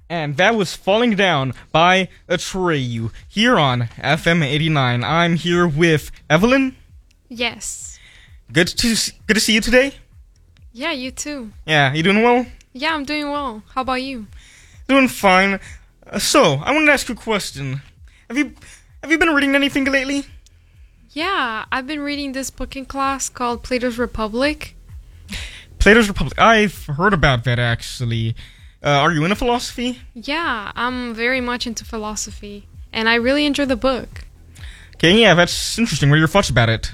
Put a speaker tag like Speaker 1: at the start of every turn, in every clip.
Speaker 1: And that was Falling Down by Atreyu here on FM 89. I'm here with Evelyn.
Speaker 2: Yes.
Speaker 1: Good to see you today.
Speaker 2: Yeah, you too.
Speaker 1: Yeah, you doing well?
Speaker 2: Yeah, I'm doing well. How about you?
Speaker 1: Doing fine. So, I wanted to ask you a question. Have you been reading anything lately?
Speaker 2: Yeah, I've been reading this book in class called Plato's Republic.
Speaker 1: Plato's Republic. I've heard about that, actually. Are you into philosophy?
Speaker 2: Yeah, I'm very much into philosophy, and I really enjoy the book.
Speaker 1: Okay, yeah, that's interesting. What are your thoughts about it?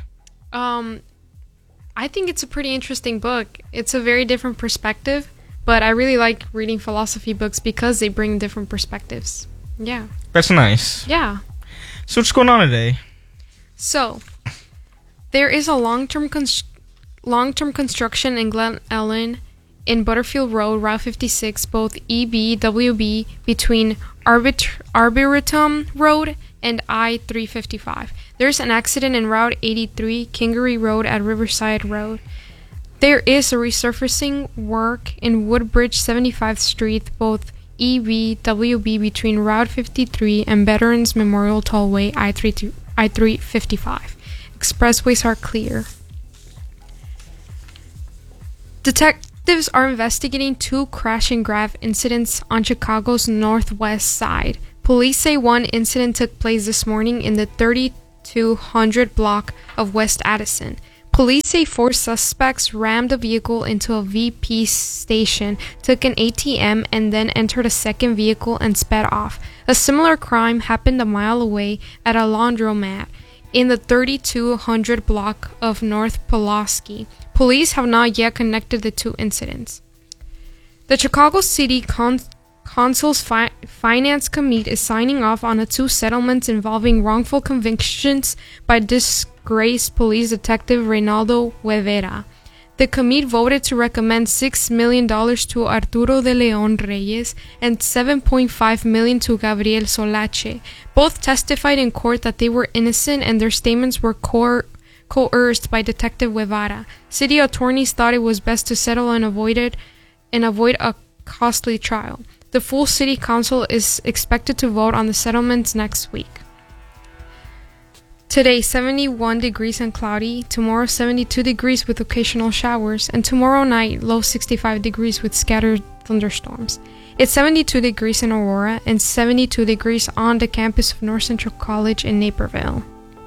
Speaker 2: I think it's a pretty interesting book. It's a very different perspective, but I really like reading philosophy books because they bring different perspectives. Yeah.
Speaker 1: That's nice.
Speaker 2: Yeah.
Speaker 1: So what's going on today?
Speaker 2: So, there is a long-term construction in Glen Ellen in Butterfield Road, Route 56, both EB, WB, between Arboretum Road and I-355. There's an accident in Route 83, Kingery Road at Riverside Road. There is a resurfacing work in Woodbridge 75th Street, both EB, WB, between Route 53 and Veterans Memorial Tollway, I-355. Expressways are clear. Detectives are investigating two crash and grab incidents on Chicago's northwest side. Police say one incident took place this morning in the 3200 block of West Addison. Police say four suspects rammed a vehicle into a VP station, took an ATM, and then entered a second vehicle and sped off. A similar crime happened a mile away at a laundromat in the 3200 block of North Pulaski. Police have not yet connected the two incidents. The Chicago City Council's Finance Committee is signing off on the two settlements involving wrongful convictions by disgraced police detective Reynaldo Rivera. The committee voted to recommend $6 million to Arturo de Leon Reyes and $7.5 million to Gabriel Solache. Both testified in court that they were innocent and their statements were coerced by Detective Guevara. City attorneys thought it was best to settle and avoid a costly trial. The full city council is expected to vote on the settlements next week. Today, 71 degrees and cloudy. Tomorrow, 72 degrees with occasional showers. And tomorrow night, low 65 degrees with scattered thunderstorms. It's 72 degrees in Aurora and 72 degrees on the campus of North Central College in Naperville.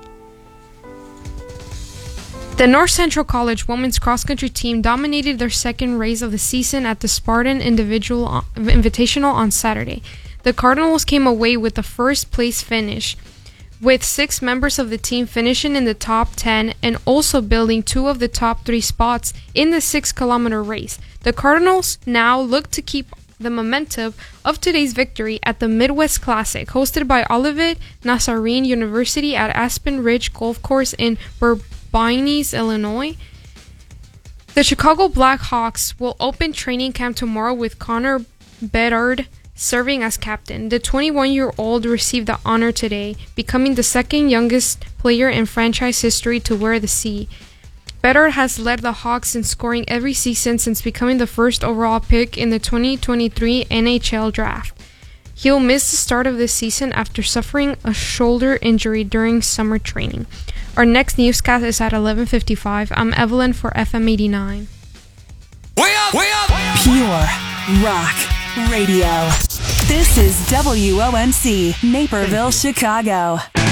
Speaker 2: The North Central College women's cross-country team dominated their second race of the season at the Spartan Invitational on Saturday. The Cardinals came away with the first-place finish, with 6 members of the team finishing in the top 10 and also building 2 of the top 3 spots in the 6-kilometer race. The Cardinals now look to keep the momentum of today's victory at the Midwest Classic, hosted by Olivet Nazarene University at Aspen Ridge Golf Course in Billings, Illinois. The Chicago Blackhawks will open training camp tomorrow with Connor Bedard serving as captain. The 21-year-old received the honor today, becoming the second youngest player in franchise history to wear the C. Bedard has led the Hawks in scoring every season since becoming the first overall pick in the 2023 NHL draft. He'll miss the start of this season after suffering a shoulder injury during summer training. Our next newscast is at 11:55. I'm Evelyn for FM 89.
Speaker 3: Way up! Pure rock radio. This is WOMC, Naperville, Chicago.